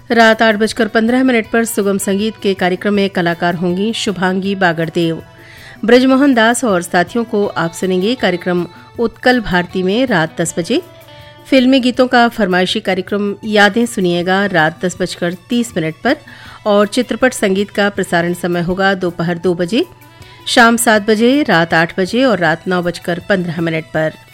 रात 8:15 पर सुगम संगीत के कार्यक्रम में कलाकार होंगी शुभांगी बागड़देव। ब्रजमोहन दास और साथियों को आप सुनेंगे कार्यक्रम उत्कल भारती में रात 10 बजे। फिल्मी गीतों का फरमाइशी कार्यक्रम यादें सुनिएगा रात 10:30 पर और चित्रपट संगीत का प्रसारण समय होगा दोपहर 2 बजे, शाम 7 बजे, रात 8 बजे और रात 9:15 पर।